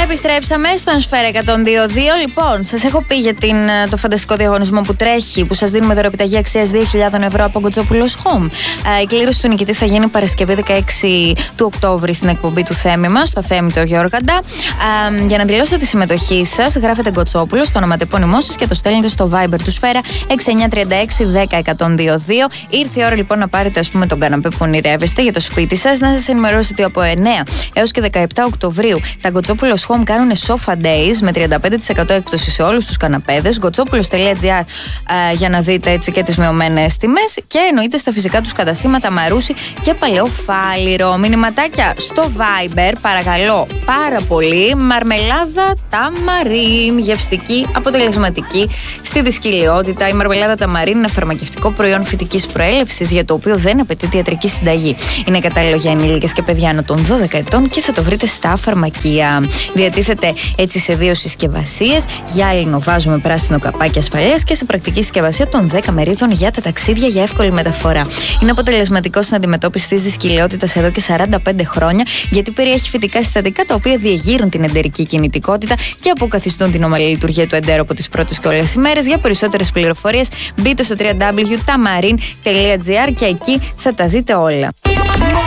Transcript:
Επιστρέψαμε στον Σφαίρα 102.2. Λοιπόν, σας έχω πει για το φανταστικό διαγωνισμό που τρέχει, που σας δίνουμε δωρεοπιταγή αξίας 2.000 ευρώ από Κοτσόπουλος Home. Η κλήρωση του νικητή θα γίνει Παρασκευή 16 του Οκτώβρη στην εκπομπή του Θέμη μας, στο Θέμη του Γιώργαντα. Για να δηλώσετε τη συμμετοχή σας, γράφετε Κοτσόπουλο στο ονοματεπώνυμό σας και το στέλνετε στο Viber του Σφαίρα 6936 10 102. Ήρθε η ώρα λοιπόν να πάρετε, ας πούμε, τον καναπέ που ονειρεύεστε για το σπίτι σας. Να σας ενημερώσω ότι από 9 έως και 17 Οκτωβρίου τα Κοτσόπουλος Home κάνουν Sofa Days με 35% έκπτωση σε όλους τους καναπέδες. Kotsopulos.gr για να δείτε έτσι και τις μειωμένες τιμές. Και εννοείται στα φυσικά τους καταστήματα Μαρούσι και Παλαιοφάλιρο. Μηνυματάκια στο Viber, παρακαλώ πάρα πολύ. Μαρμελάδα ταμαρίν, γευστική, αποτελεσματική στη δυσκολιότητα. Η μαρμελάδα ταμαρίν είναι ένα φαρμακευτικό προϊόν φυτικής προέλευσης για το οποίο δεν απαιτείται ιατρική συνταγή. Είναι κατάλληλο για ενήλικες και παιδιά άνω των 12 ετών και θα το βρείτε στα φαρμακεία. Διατίθεται έτσι σε 2 συσκευασίες. Γυάλινο βάζουμε πράσινο καπάκι ασφαλείας και σε πρακτική συσκευασία των 10 μερίδων για τα ταξίδια για εύκολη μεταφορά. Είναι αποτελεσματικό στην αντιμετώπιση της δυσκολιότητας εδώ και 45 χρόνια, γιατί περιέχει φυτικά συστατικά τα οποία διεγείρουν την εντερική κινητικότητα και αποκαθιστούν την ομαλή λειτουργία του εντέρου από τις πρώτες και όλες ημέρες. Για περισσότερες πληροφορίες μπείτε στο www.tamarin.gr και εκεί θα τα δείτε όλα.